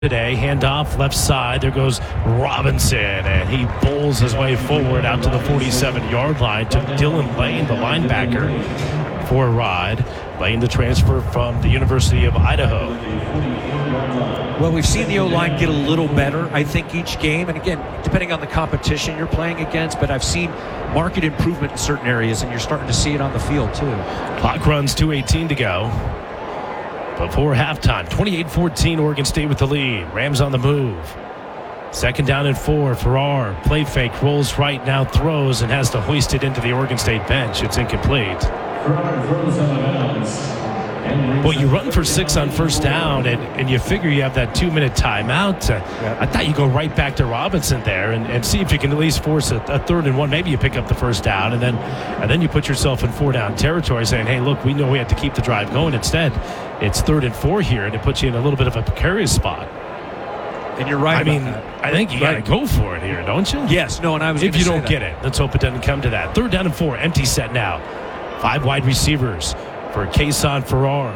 today. Handoff left side. There goes Robinson, and he bowls his way forward out to the 47-yard line to Dylan Lane, the linebacker, for a ride. Lane, the transfer from the University of Idaho. Well, we've seen the O-line get a little better, I think, each game. And again, depending on the competition you're playing against, but I've seen marked improvement in certain areas, and you're starting to see it on the field, too. Clock runs 2:18 to go. Before halftime, 28-14, Oregon State with the lead. Rams on the move. Second down and 4. Farrar, play fake, rolls right, now throws, and has to hoist it into the Oregon State bench. It's incomplete. Well, you run for 6 on first down, and you figure you have that 2-minute timeout. I thought you go right back to Robinson there and see if you can at least force a 3rd and 1. Maybe you pick up the first down, and then you put yourself in 4-down territory saying, hey, look, we know we have to keep the drive going. Instead, it's 3rd and 4 here, and it puts you in a little bit of a precarious spot. And you're right. I think you got to go for it here, don't you? Yes. No, and I was if you don't that. get it, let's hope it doesn't come to that. 3rd down and 4, empty set now. 5 wide receivers for Kason Farrar.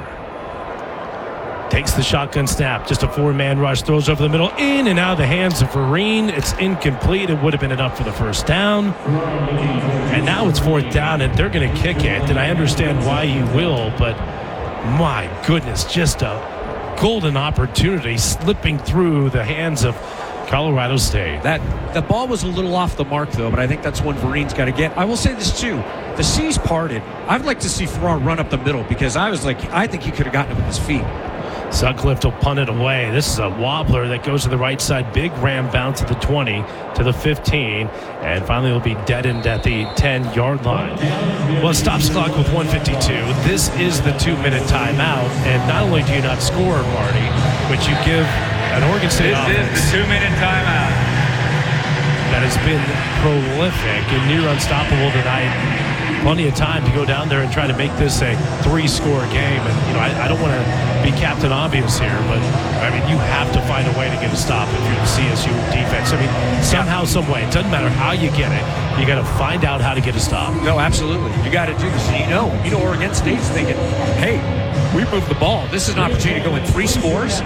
Takes the shotgun snap, just a 4-man rush, throws over the middle, in and out of the hands of Vereen. It's incomplete. It would have been enough for the first down. And now it's 4th down, and they're going to kick it. And I understand why you will, but my goodness, just a golden opportunity slipping through the hands of Colorado State. The ball was a little off the mark, though, but I think that's one Vereen's got to get. I will say this, too. The C's parted. I'd like to see Farrar run up the middle because I think he could have gotten it with his feet. Sutcliffe will punt it away. This is a wobbler that goes to the right side. Big Ram bounce at the 20 to the 15, and finally will be deadened at the 10-yard line. Well, it stops clock with 1:52. This is the 2-minute timeout, and not only do you not score, Marty, but you give an Oregon State offense. This is the 2-minute timeout that has been prolific and near unstoppable tonight. Plenty of time to go down there and try to make this a 3-score game. And, I don't want to be Captain Obvious here, but, you have to find a way to get a stop if you're the CSU defense. Somehow, some way. It doesn't matter how you get it. You got to find out how to get a stop. No, absolutely. You got to do this. Oregon State's thinking, hey, we moved the ball. This is an opportunity to go in 3 scores.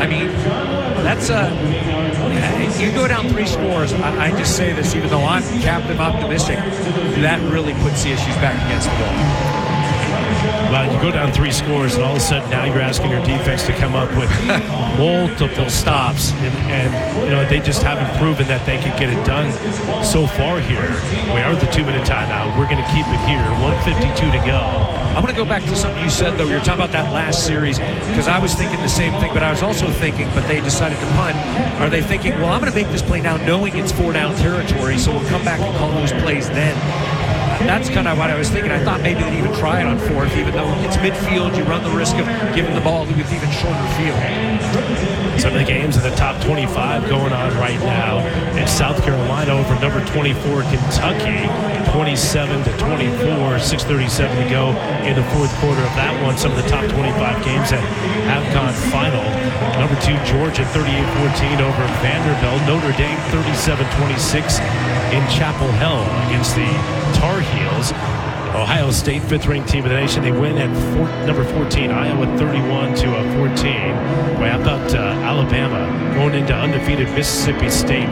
That's you go down 3 scores. I just say this, even though I'm captain optimistic, that really puts CSU's back against the wall. Well, you go down 3 scores, and all of a sudden now you're asking your defense to come up with multiple stops, and they just haven't proven that they can get it done so far here. We are at the 2-minute timeout. We're going to keep it here. 1:52 to go. I'm going to go back to something you said, though. You were talking about that last series, because I was thinking the same thing, but I was also thinking, but they decided to punt. Are they thinking, well, I'm going to make this play now knowing it's 4-down territory, so we'll come back and call those plays then? That's kind of what I was thinking. I thought maybe they'd even try it on 4th, even though it's midfield. You run the risk of giving the ball with even shorter field. Some of the games in the top 25 going on right now. In South Carolina over number 24 Kentucky, 27-24, 6:37 to go in the 4th quarter of that one. Some of the top 25 games that have gone final. Number 2 Georgia 38-14 over Vanderbilt. Notre Dame 37-26 in Chapel Hill against the Tar Heels. Ohio State, 5th-ranked team of the nation. They win at number 14, Iowa 31-14. Well, how about Alabama going into undefeated Mississippi State,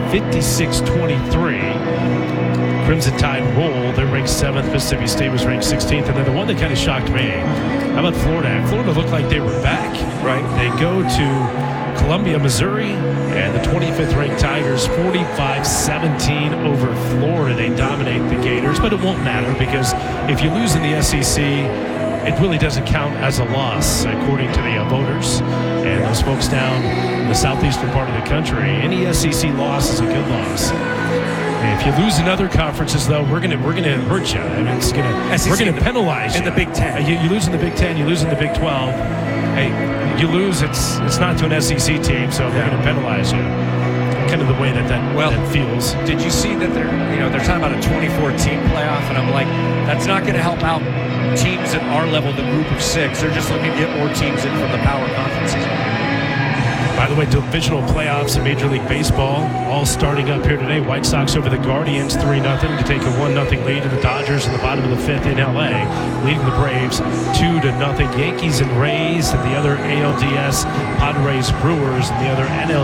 56-23. Crimson Tide roll. They're ranked 7th. Mississippi State was ranked 16th. And then the one that kind of shocked me, how about Florida? Florida looked like they were back, right? They go to Columbia, Missouri, and the 25th-ranked Tigers, 45-17 over Florida. They dominate the Gators, but it won't matter because if you lose in the SEC, it really doesn't count as a loss, according to the voters and those folks down in the southeastern part of the country. Any SEC loss is a good loss. If you lose in other conferences, though, we're gonna hurt you. We're gonna penalize you. In the Big Ten. You lose in the Big Ten. You lose in the Big 12. Hey, you lose. It's not to an SEC team, so they're gonna penalize you. Kind of the way that feels. Did you see that they're talking about a 24-team playoff, and I'm like, that's not going to help out teams at our level, the group of 6. They're just looking to get more teams in from the power conferences. By the way, divisional playoffs in Major League Baseball all starting up here today. White Sox over the Guardians 3-0 to take a 1-0 lead to the Dodgers in the bottom of the fifth in LA, leading the Braves 2-0. Yankees and Rays and the other ALDS, Padres Brewers and the other NL